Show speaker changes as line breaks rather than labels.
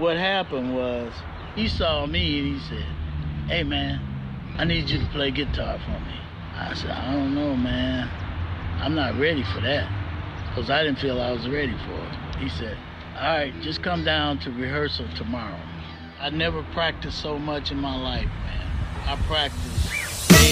what happened was he saw me and he said, "Hey man, I need you to play guitar for me." I said, "I don't know, man. I'm not ready for that." Because I didn't feel I was ready for it. He said, "All right, just come down to rehearsal tomorrow." I never practiced so much in my life, man. I practiced